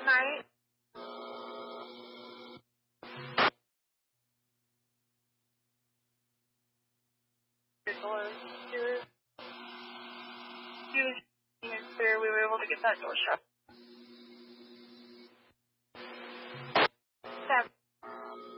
night. He was clear. We were able to get that door shut.